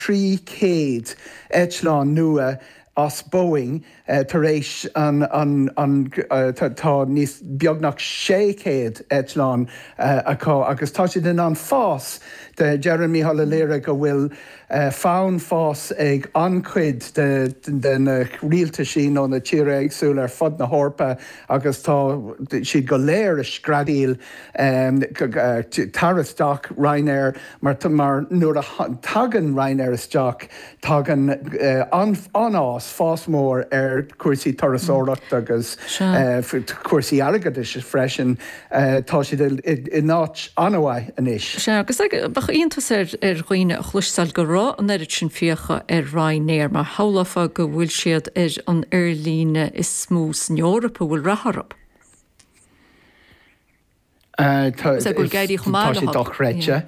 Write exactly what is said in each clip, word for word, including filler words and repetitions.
trí céad eitleán nua as Boeing uh, tar éis an, an, an uh, tá níos beagnach sé céad eitleán uh, acu agus tá siad in an fás de Jeremy Hallalera go bhfuil uh, fán fás ag ancuid de, de na rialta sin ó na tíre agsúil ar fud na hórpa agus tá siad go léir a scradíl um, tarasdach Ryanair mar, mar nuair a tagan Ryanair isteach tagan uh, an, anás fás mór ar cuasaí tarasóireacht agus uh, cuasaí agad is freisin uh, tá siad i náit anhaid inis. Se agus bach iontas ar ar roioine a chluisteil go rá an éidir sin fiocha ar Ryanair mar hálafa go bhfuil siad ar an airlíne is smús in Eorpa bhfuil ratharab. Tá sé dochreite.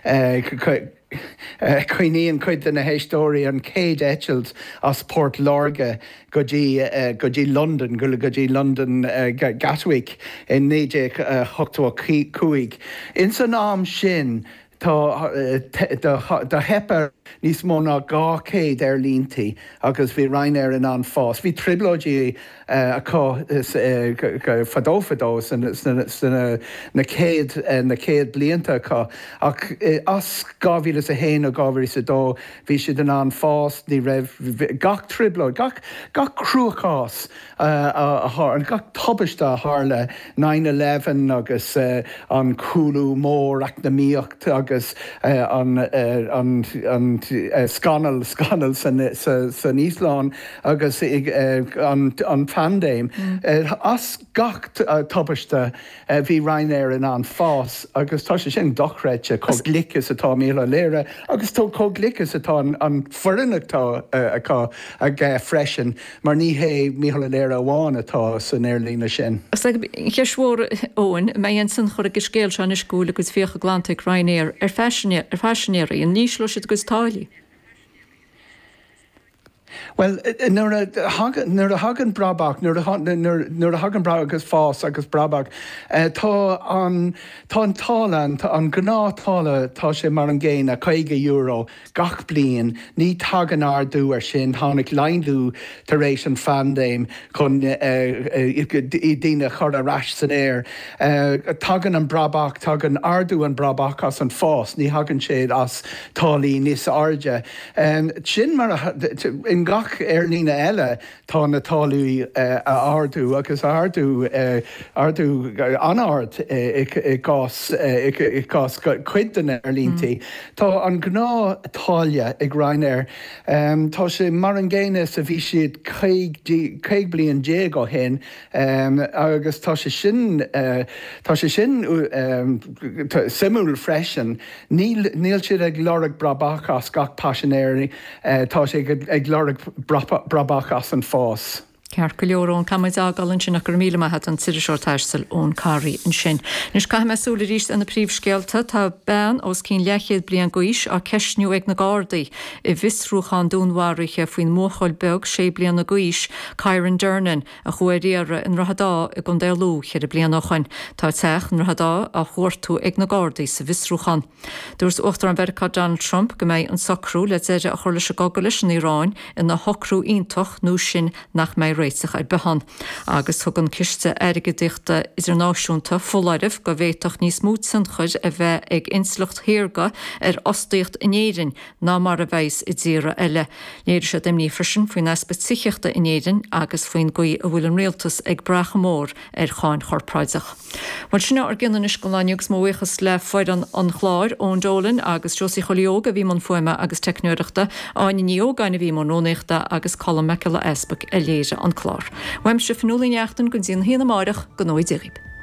Coiníon chuid na héistóí an céad éitilt as Port Lorga go dtí uh, go dtí London, go go dtí London uh, Gatwick in néidir hochtá cuaig. In san am sin tá de hepar níos mó ná gá céad ar líntaí agus bhí Ryanair in an fás. Bhí triblóidí acu fadófadó na céad na céad blianta acu ach as gáhíle a héin a gáhíle sa dó bhí siad in an fás ní raibh gach triblóid, gach gach cruachás an gach tobaiste a tharla nine eleven agus uh, an cúlú mór ach na míocht agus uh, an, uh, an, an uh, scanal scanal san, sa, san Ísláán agus uh, an, an fandéim. Mm. Uh, as gach uh, tobaiste uh, bhí Ryanair in an fás agus tá sé sin dochreite coglicus atá míle léire agus tó coglicus atá an, an forinnachtá uh, acu ag uh, freisin mar ní hé míle léire amháin atá san airlíne sin. Cheismhór óin mé an san chur a scéil se na scúla agus fiocha glantaigh Ryanair ar fashionéirí an níos lo siad agus táilí. Well, nuair a hagan brabach, nuair a hagan brabach agus fás agus brabach, tá an tálan, an gnátála tá sé mar an ggéin a caige euro gach blian, ní tagan ardú ar sin tháinig leindú tar éis an fandéim chun i dtíine chur a rais san air. Tagan an brabach, tagan ardú an brabach as an fás, ní hagan séad as tálaí níos arde. Sin mar in gach airlíne eile tá na tálaí uh, a ardú agus ardú uh, ardú anard i gás i gás cuid den airlíntaí. Tá an gná táile ag Ryanair um, tá sé mar an ggéine sa bhí siad céig bliain dé go hen um, agus tá sé sin uh, tá sé sin um, simúil freisin níl siad ag lorg brabach as gach passionéirí uh, tá sé ag lorg brabach as an fás. Cear go leorón camaid ágalann sin gur míle maithe an tiidir seoir teistil ón carí an sin. Nus caiim meúla ríist an na príomhscéalta tá ben os cín lechiad blian gois a ceisniú ag na Gardaí i bhisrúchan dúnmhairíthe faoin móchail beg sé blian na gois Ciaran Dernan a chuiríire in Rahadá i gon déalú cheir a blian nachchain. Tá teach in Rahadá a chuirtú ag na Gardaí sa bhisrúchan. Dúirs uachtar an Vercha Donald Trump go méid an sacrú le éidir a chuir leis a gogalis in Iráin in na hocrú iontoch nó sin nach mé réiteach ar behan. Agus thugann ciste airige dichta idirnáisiúnta fólairih go bhéiteach níos múd san chuid a bheith ag inslucht héirga ar osdaíocht inéirin ná mar a bheis i ddíra eile. Léidir sé dimní frisin faoin aspet sicheachta inéirin agus faoin goí a bhfuil an réaltas ag bracha mór ar cháin chorpráideach. Mar sinna ar gcinan is go lániugus móchas le foiid an an chláir ón dólan agus Josie Cholioga bhí man foiime agus techniúireachta áin níogaine bhí man nónéachta agus Colm Mecula Esbach a léire an chlár. Weim se fanúlaíneachtain gon síon héana máireach go nóid éirib.